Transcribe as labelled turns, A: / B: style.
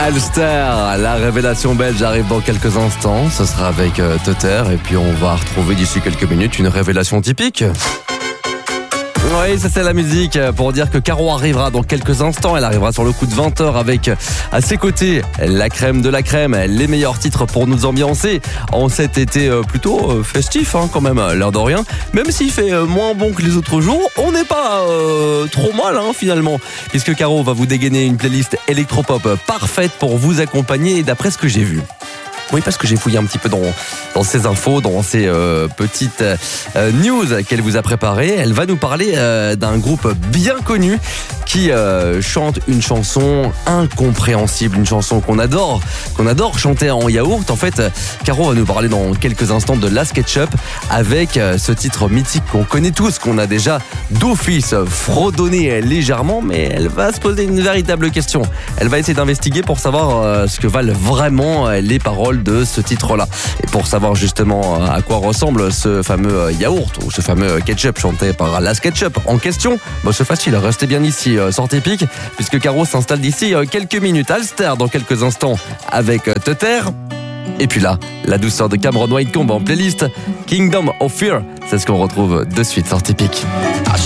A: Alster, la révélation belge arrive dans quelques instants. Ce sera avec Tutter et puis on va retrouver d'ici quelques minutes une révélation typique. Oui, ça c'est la musique pour dire que Caro arrivera dans quelques instants. Elle arrivera sur le coup de 20h avec à ses côtés la crème de la crème, les meilleurs titres pour nous ambiancer en cet été plutôt festif quand même, l'air de rien. Même s'il fait moins bon que les autres jours, on n'est pas trop mal finalement. Puisque Caro va vous dégainer une playlist électropop parfaite pour vous accompagner d'après ce que j'ai vu. Oui, parce que j'ai fouillé un petit peu dans ses infos, dans ses petites news qu'elle vous a préparées. Elle va nous parler d'un groupe bien connu qui chante une chanson incompréhensible, une chanson qu'on adore chanter en yaourt. En fait, Caro va nous parler dans quelques instants de La SketchUp avec ce titre mythique qu'on connaît tous, qu'on a déjà d'office fredonné légèrement, mais elle va se poser une véritable question. Elle va essayer d'investiguer pour savoir ce que valent vraiment les paroles de ce titre-là. Et pour savoir justement à quoi ressemble ce fameux yaourt ou ce fameux ketchup chanté par La SketchUp en question, c'est facile, restez bien ici, sortez pique, puisque Caro s'installe d'ici quelques minutes. Alster dans quelques instants avec Tutter. Et puis là, la douceur de Cameron Whitecomb en playlist Kingdom of Fear, c'est ce qu'on retrouve de suite, sortez pique.